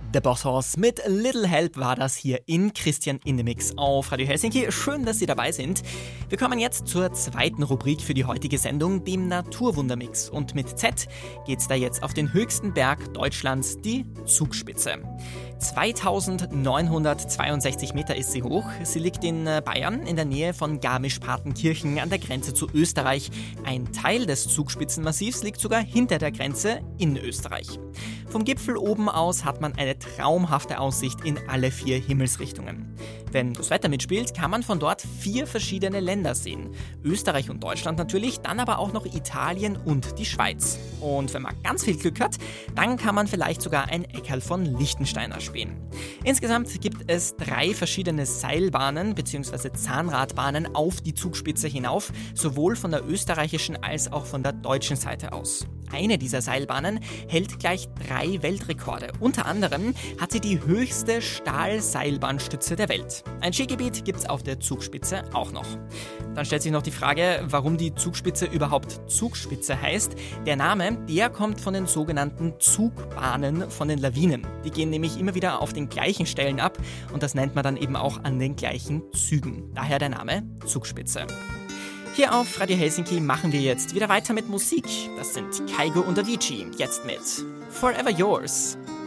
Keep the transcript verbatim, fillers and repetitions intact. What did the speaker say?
The Bossos mit Little Help war das hier in Christian in the Mix auf Radio Helsinki. Schön, dass Sie dabei sind. Wir kommen jetzt zur zweiten Rubrik für die heutige Sendung, dem Naturwundermix. Und mit Z geht's da jetzt auf den höchsten Berg Deutschlands, die Zugspitze. zweitausendneunhundertzweiundsechzig Meter ist sie hoch. Sie liegt in Bayern in der Nähe von Garmisch-Partenkirchen an der Grenze zu Österreich. Ein Teil des Zugspitzenmassivs liegt sogar hinter der Grenze in Österreich. Vom Gipfel oben aus hat man eine traumhafte Aussicht in alle vier Himmelsrichtungen. Wenn das Wetter mitspielt, kann man von dort vier verschiedene Länder sehen. Österreich und Deutschland natürlich, dann aber auch noch Italien und die Schweiz. Und wenn man ganz viel Glück hat, dann kann man vielleicht sogar ein Eckerl von Liechtenstein erspähen. Insgesamt gibt es drei verschiedene Seilbahnen bzw. Zahnradbahnen auf die Zugspitze hinauf, sowohl von der österreichischen als auch von der deutschen Seite aus. Eine dieser Seilbahnen hält gleich drei Weltrekorde. Unter anderem hat sie die höchste Stahlseilbahnstütze der Welt. Ein Skigebiet gibt es auf der Zugspitze auch noch. Dann stellt sich noch die Frage, warum die Zugspitze überhaupt Zugspitze heißt. Der Name, der kommt von den sogenannten Zugbahnen von den Lawinen. Die gehen nämlich immer wieder auf den gleichen Stellen ab und das nennt man dann eben auch an den gleichen Zügen. Daher der Name Zugspitze. Hier auf Radio Helsinki machen wir jetzt wieder weiter mit Musik. Das sind Kygo und Avicii, jetzt mit Forever Yours.